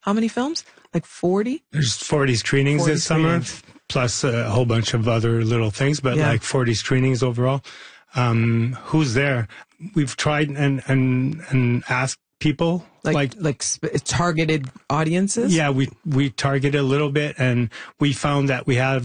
how many films? Like 40? There's 40 screenings 40 this summer, screenings. plus a whole bunch of other little things, but like 40 screenings overall. Who's there? We've tried and asked people like targeted audiences. Yeah, we target a little bit, and we found that we have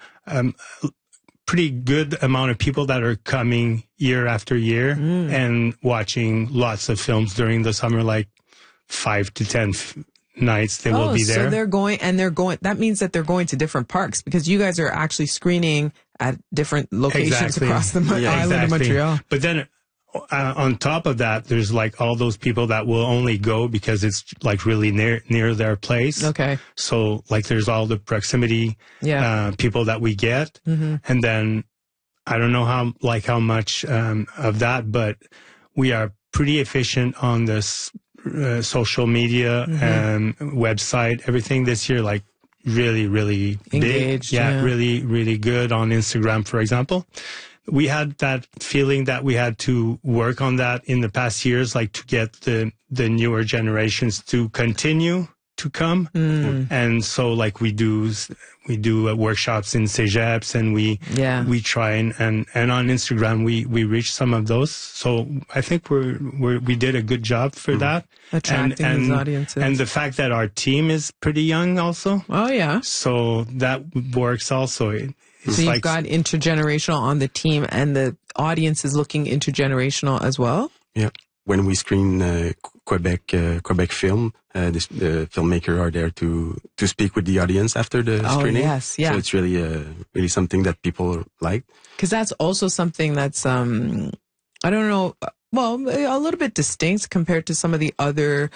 pretty good amount of people that are coming year after year and watching lots of films during the summer, like 5 to 10 nights they will be there. So they're going, that means that they're going to different parks, because you guys are actually screening at different locations across the island of Montreal. But then on top of that, there's like all those people that will only go because it's like really near their place. Okay. So like there's all the proximity people that we get. And then I don't know how much of that, but we are pretty efficient on this social media and website, everything this year, like really, really engaged. Big. Really, really good on Instagram, for example. We had that feeling that we had to work on that in the past years, like to get the newer generations to continue to come. And so like we do workshops in Cégeps, and we try and on Instagram we reach some of those. So I think we did a good job for that. Attracting these audiences. And the fact that our team is pretty young also. Oh yeah. So that works also. So you've got intergenerational on the team, and the audience is looking intergenerational as well? Yeah. When we screen Quebec film, the filmmaker are there to speak with the audience after the screening. Yes, yeah. So it's really something that people like. Because that's also something that's, I don't know, well, a little bit distinct compared to some of the other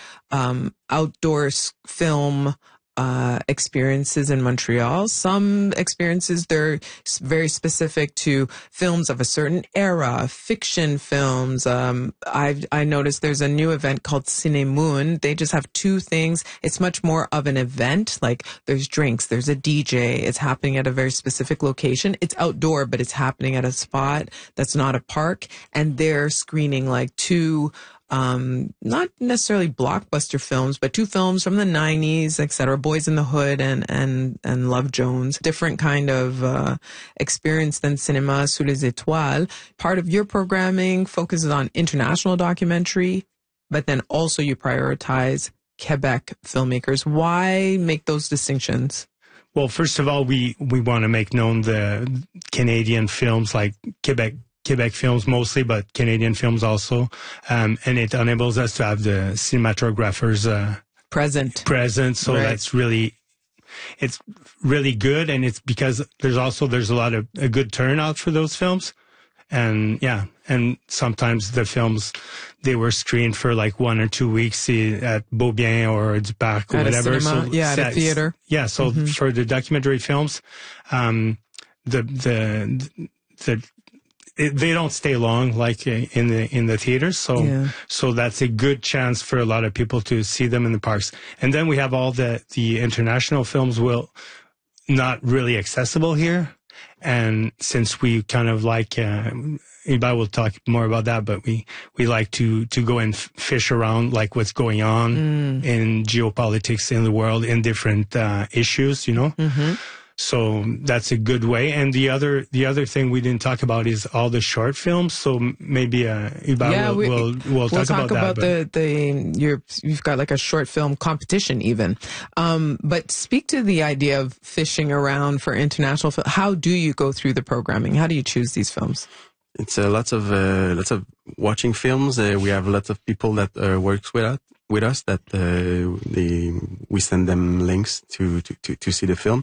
outdoor film experiences in Montreal. Some experiences, they're very specific to films of a certain era, fiction films. I noticed there's a new event called Cinemoon. They just have two things. It's much more of an event. Like there's drinks, there's a DJ. It's happening at a very specific location. It's outdoor, but it's happening at a spot that's not a park. And they're screening like two not necessarily blockbuster films, but two films from the 90s, etc. Boys in the Hood and Love Jones. Different kind of experience than Cinéma Sous les Étoiles. Part of your programming focuses on international documentary, but then also you prioritize Quebec filmmakers. Why make those distinctions? Well, first of all, we want to make known the Canadian films, like Quebec films mostly, but Canadian films also. And it enables us to have the cinematographers present. So that's it's really good. And it's because there's a lot of a good turnout for those films. And and sometimes the films, they were screened for like 1 or 2 weeks at Beaubien or Du Parc or whatever. A cinema, at a theater. Yeah. So for the documentary films, they don't stay long, like in the theaters. So that's a good chance for a lot of people to see them in the parks. And then we have all the international films will not really accessible here. And since we kind of like, Ibai will talk more about that, but we like to go and fish around like what's going on in geopolitics in the world, in different issues, you know. So that's a good way. And the other thing we didn't talk about is all the short films. So maybe Ibai will talk about that. You've got like a short film competition even. But speak to the idea of fishing around for international film. How do you go through the programming? How do you choose these films? It's lots of watching films. We have lots of people that works with us that we send them links to see the film.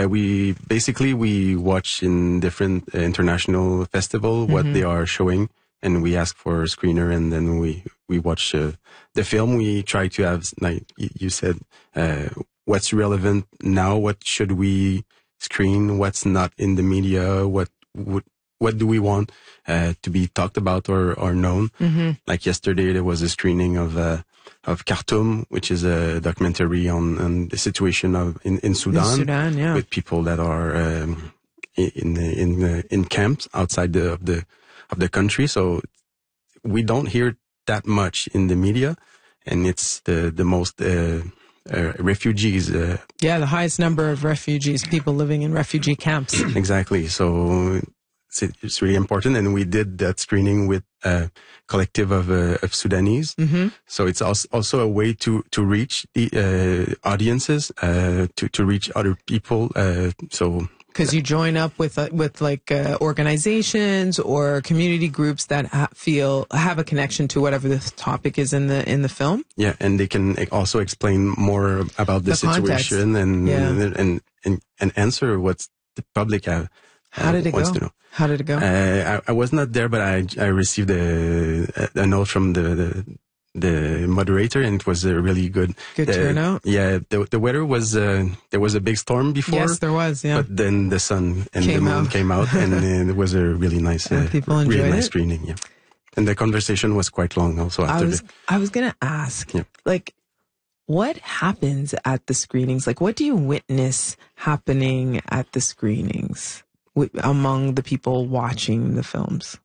We watch in different international festival what they are showing, and we ask for a screener, and then we watch the film. We try to have, like you said, what's relevant now, what should we screen, what's not in the media, what do we want to be talked about or known? Like yesterday, there was a screening of Khartoum, which is a documentary on the situation in Sudan, with people that are in camps outside of the country. So we don't hear that much in the media, and it's the most refugees. Yeah, the highest number of refugees, people living in refugee camps. Exactly. So it's really important. And we did that screening with a collective of Sudanese. Mm-hmm. So it's also a way to reach the audiences, to reach other people. Because you join up with organizations or community groups that have a connection to whatever the topic is in the film. Yeah, and they can also explain more about the situation and answer what the public wants to know. How did it go? I was not there, but I received a note from the moderator, and it was a really good turnout. Yeah, the weather was there was a big storm before. Yes, there was. Yeah, but then the sun and the moon came out, and it was a really nice, people enjoyed really nice it. Screening. Yeah, and the conversation was quite long. Also, after I was gonna ask, like, what happens at the screenings? Like, what do you witness happening at the screenings among the people watching the films?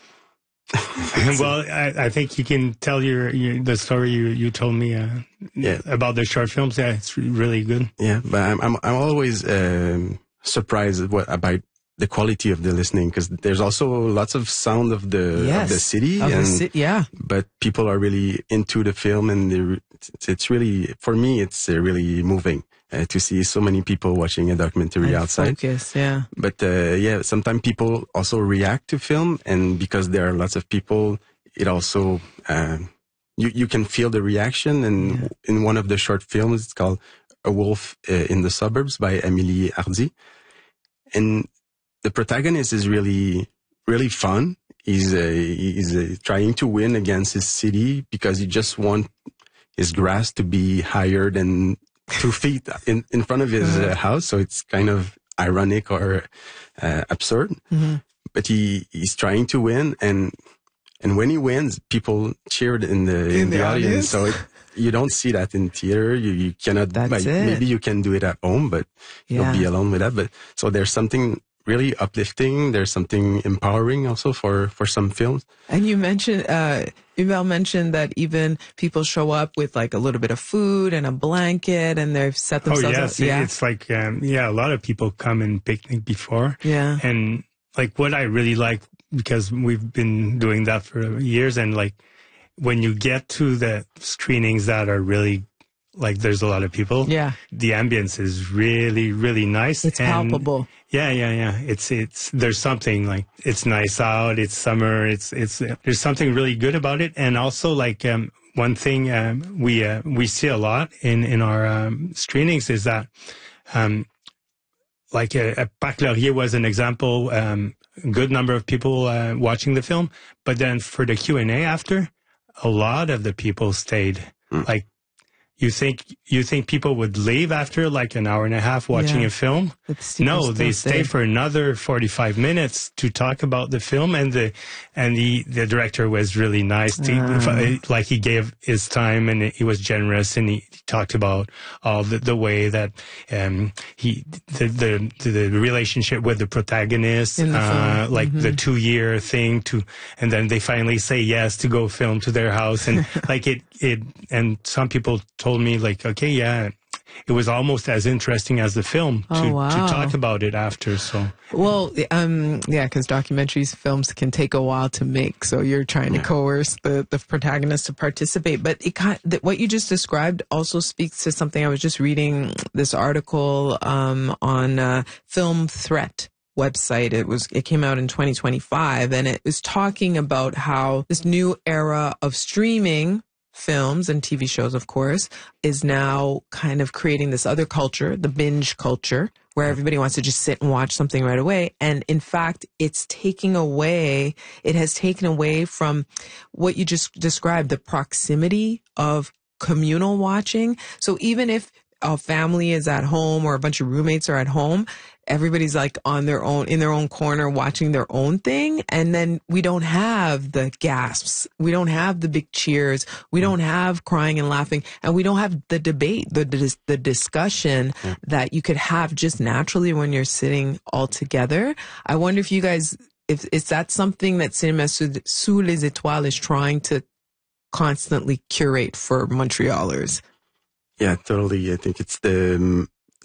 Well, I think you can tell the story you told me about the short films. Yeah, it's really good. Yeah, but I'm always surprised about the quality of the listening, because there's also lots of sound of the city, but people are really into the film, and it's really, for me, it's really moving. To see so many people watching a documentary outside. Focus, yeah. But sometimes people also react to film, and because there are lots of people, it also you can feel the reaction. And in one of the short films, it's called A Wolf in the Suburbs by Amélie Hardy, and the protagonist is really, really fun. He's trying to win against his city because he just wants his grass to be higher than 2 feet in front of his house. So it's kind of ironic or absurd. Mm-hmm. But he's trying to win, and when he wins, people cheered in the audience. So you don't see that in theater. You cannot. Maybe you can do it at home, but you'll be alone with that. But so there's something really uplifting. There's something empowering also for some films. And you mentioned, Hubert mentioned that even people show up with like a little bit of food and a blanket, and they've set themselves up. Yeah, it's like, a lot of people come and picnic before. Yeah. And like what I really like, because we've been doing that for years, and like when you get to the screenings that are really, like, there's a lot of people. Yeah. The ambience is really, really nice. It's palpable. Yeah. It's, there's something like, it's nice out, it's summer, there's something really good about it. And also like, one thing, we see a lot in our, screenings is that, like, Parc Laurier was an example, a good number of people, watching the film. But then for the Q&A after, a lot of the people stayed. Like, you think people would leave after like an hour and a half watching a film? No, they stay for another 45 minutes to talk about the film, and the director was really nice. Like, he gave his time, and he was generous, and he talked about all the way that the relationship with the protagonist, like the 2-year thing and then they finally say yes to go film to their house, and like and some people told me like, okay, yeah, it was almost as interesting as the film to talk about it after. So, well, because documentaries, films can take a while to make. So you're trying to coerce the protagonist to participate. But what you just described also speaks to something. I was just reading this article on Film Threat website. It came out in 2025, and it was talking about how this new era of streaming films and TV shows, of course, is now kind of creating this other culture, the binge culture, where everybody wants to just sit and watch something right away. And in fact, it has taken away from what you just described, the proximity of communal watching. So even if a family is at home or a bunch of roommates are at home, everybody's like in their own corner watching their own thing. And then we don't have the gasps. We don't have the big cheers. We don't have crying and laughing. And we don't have the debate, the discussion that you could have just naturally when you're sitting all together. I wonder if you guys, if that's something that Cinéma Sous les Étoiles is trying to constantly curate for Montrealers. Yeah, totally. I think it's the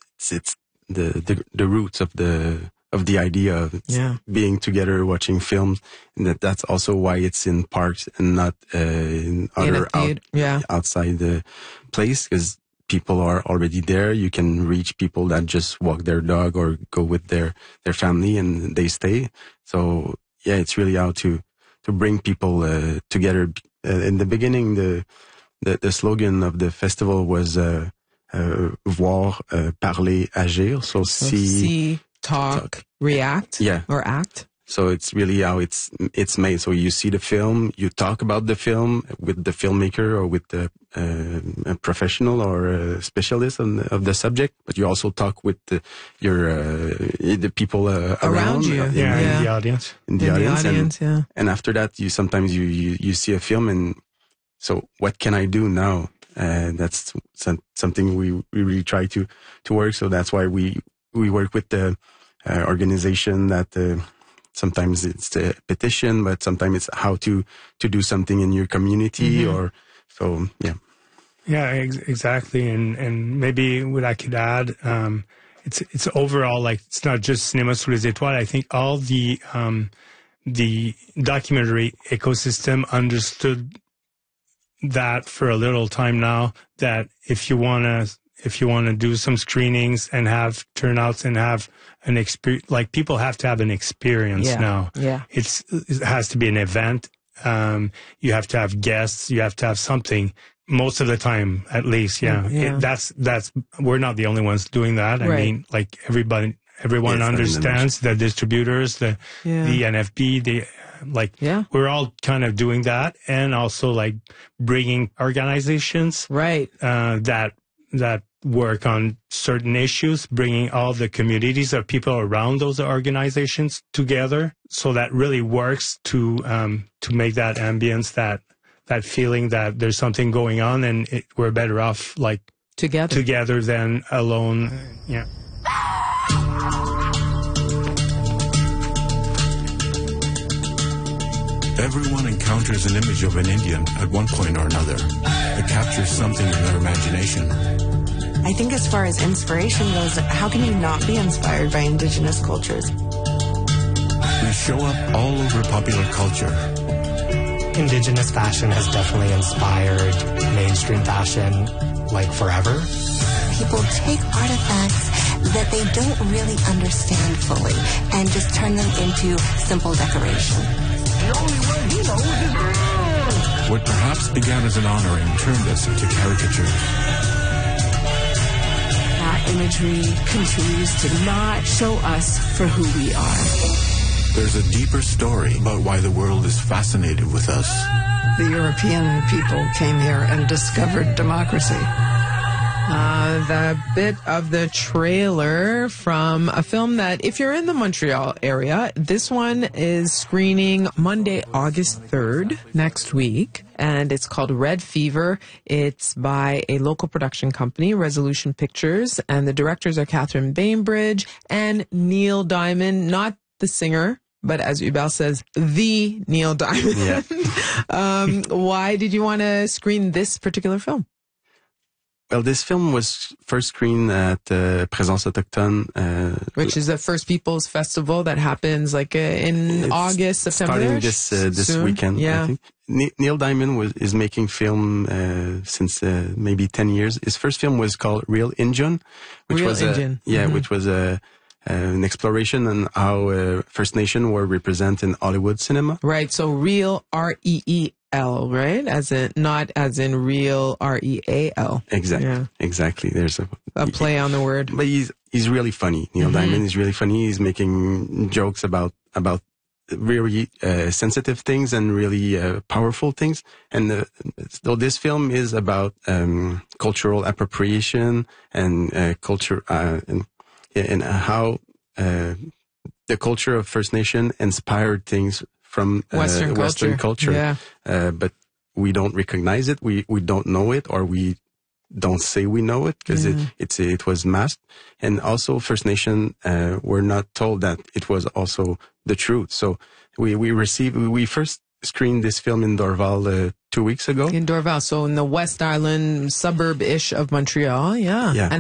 roots of the idea of being together watching films, and that's also why it's in parks and not in other outside the place, because people are already there. You can reach people that just walk their dog or go with their family and they stay. So yeah, it's really how to bring people together. In the beginning, the slogan of the festival was voir, parler, agir. So see, talk, react, or act. So it's really how it's made. So you see the film, you talk about the film with the filmmaker or with the a professional or a specialist of the subject, but you also talk with the people around you, in the audience. In the audience, and after that, you sometimes you see a film, and so what can I do now? That's something we really try to work. So that's why we work with the organization that. Sometimes it's a petition, but sometimes it's how to do something in your community or so. Yeah. Yeah, exactly. And maybe what I could add, it's overall, like, it's not just Cinéma sous les étoiles. I think all the documentary ecosystem understood that for a little time now, that if you want to do some screenings and have turnouts and have an experience, like, people have to have an experience now. Yeah. It has to be an event. You have to have guests. You have to have something most of the time, at least. Yeah. That's, we're not the only ones doing that. I mean, like, everyone understands, the distributors, the NFB, we're all kind of doing that, and also like bringing organizations that work on certain issues, bringing all the communities of people around those organizations together, so that really works to make that ambience, that feeling that there's something going on, and we're better off like together than alone. Yeah. Everyone encounters an image of an Indian at one point or another. It captures something in their imagination. I think as far as inspiration goes, how can you not be inspired by indigenous cultures? We show up all over popular culture. Indigenous fashion has definitely inspired mainstream fashion, like, forever. People take artifacts that they don't really understand fully and just turn them into simple decoration. The only way he knows is what perhaps began as an honoring turned us into caricatures. That imagery continues to not show us for who we are. There's a deeper story about why the world is fascinated with us. The European people came here and discovered democracy. The bit of the trailer from a film that, if you're in the Montreal area, this one is screening Monday, August 3rd, next week, and it's called Red Fever. It's by a local production company, Resolution Pictures, and the directors are Catherine Bainbridge and Neil Diamond, not the singer, but as Hubert says, the Neil Diamond. Yeah. Why did you want to screen this particular film? Well, this film was first screened at Présence Autochtone, which is the First Peoples Festival that happens like in August, September. Starting this weekend. Yeah. I think. Neil Diamond is making film since maybe 10 years. His first film was called Real Injun, which was an exploration on how First Nation were represented in Hollywood cinema. Right. So Real, R-E-E-L, right? Not as in real, R-E-A-L. Exactly. Yeah. Exactly. There's a play on the word. But he's really funny. Neil Diamond is really funny. He's making jokes about very sensitive things and really powerful things. And so this film is about cultural appropriation and culture and how the culture of First Nation inspired things from Western culture. Yeah. But we don't recognize it. We don't know it, or we don't say we know it because it was masked. And also First Nation were not told that it was also the truth. So we first screened this film in Dorval 2 weeks ago. In Dorval, so in the West Island suburb-ish of Montreal, yeah. Yeah. And